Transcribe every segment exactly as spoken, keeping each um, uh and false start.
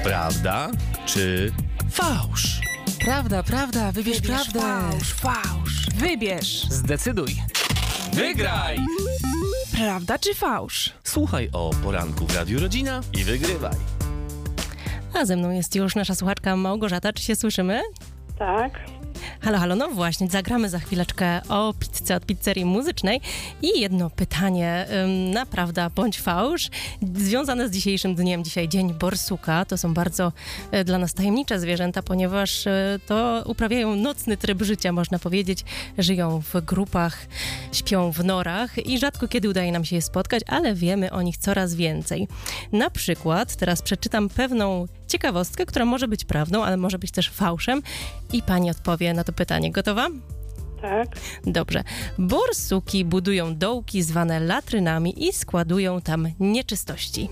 Prawda czy fałsz? Prawda, prawda, wybierz, Wybierz prawdę. fałsz, fałsz. Wybierz. Zdecyduj. Wygraj! Prawda czy fałsz? Słuchaj o poranku w Radiu Rodzina i wygrywaj. A ze mną jest już nasza słuchaczka Małgorzata. Czy się słyszymy? Tak. Halo, halo, no właśnie, zagramy za chwileczkę o pizzę od pizzerii muzycznej i jedno pytanie ym, na prawda bądź fałsz, związane z dzisiejszym dniem. Dzisiaj Dzień Borsuka. To są bardzo y, dla nas tajemnicze zwierzęta, ponieważ y, to uprawiają nocny tryb życia, można powiedzieć. Żyją w grupach, śpią w norach i rzadko kiedy udaje nam się je spotkać, ale wiemy o nich coraz więcej. Na przykład, teraz przeczytam pewną ciekawostkę, która może być prawdą, ale może być też fałszem i pani odpowie na to pytanie. Gotowa? Tak. Dobrze. Borsuki budują dołki zwane latrynami i składują tam nieczystości.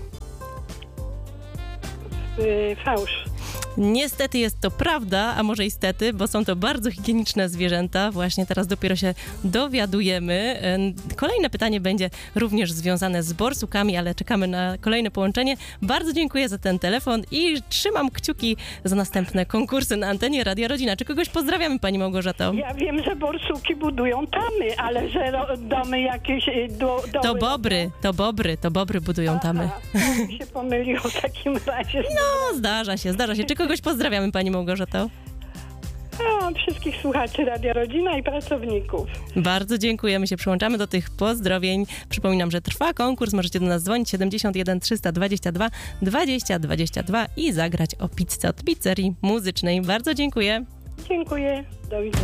Yy, fałsz. Niestety jest to prawda, a może i stety, bo są to bardzo higieniczne zwierzęta. Właśnie teraz dopiero się dowiadujemy. Kolejne pytanie będzie również związane z borsukami, ale czekamy na kolejne połączenie. Bardzo dziękuję za ten telefon i trzymam kciuki za następne konkursy na antenie Radia Rodzina. Czy kogoś pozdrawiamy, pani Małgorzato? Ja wiem, że borsuki budują tamy, ale że ro- domy jakieś... y, Do, doły... To bobry, to bobry, to bobry budują tamy. Aha, mi się pomyliło w takim razie. No, zdarza się, zdarza się. Czy kogoś pozdrawiamy, pani Małgorzato? A, wszystkich słuchaczy Radia Rodzina i pracowników. Bardzo dziękujemy, się przyłączamy do tych pozdrowień. Przypominam, że trwa konkurs, możecie do nas dzwonić siedemdziesiąt jeden trzysta dwadzieścia dwa dwadzieścia dwadzieścia dwa i zagrać o pizzę od pizzerii muzycznej. Bardzo dziękuję. Dziękuję, do widzenia.